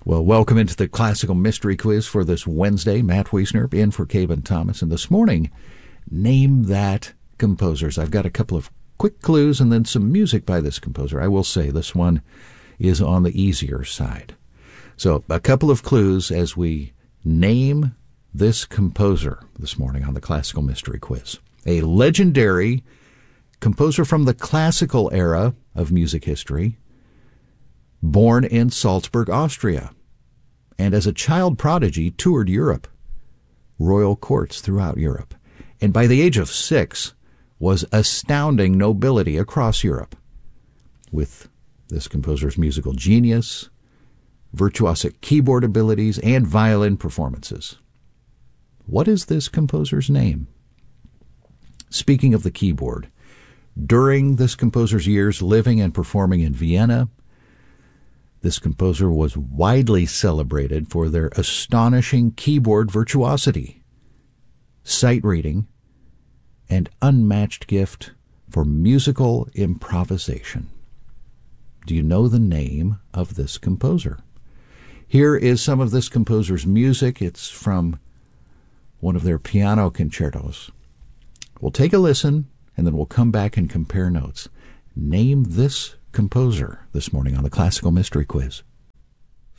Well, welcome into the Classical Mystery Quiz for this Wednesday. Matt Wiesner in for Caben Thomas. And this morning, name that composers. I've got a couple of quick clues and then some music by this composer. I will say this one is on the easier side. So a couple of clues as we name this composer this morning on the Classical Mystery Quiz. A legendary composer from the classical era of music history, born in Salzburg, Austria, and as a child prodigy toured Europe, royal courts throughout Europe, and by the age of 6 was astounding nobility across Europe with this composer's musical genius, virtuosic keyboard abilities, and violin performances. What is this composer's name? Speaking of the keyboard, during this composer's years living and performing in Vienna, this composer was widely celebrated for their astonishing keyboard virtuosity, sight reading, and unmatched gift for musical improvisation. Do you know the name of this composer? Here is some of this composer's music. It's from one of their piano concertos. We'll take a listen, and then we'll come back and compare notes. Name this composer this morning on the Classical Mystery Quiz.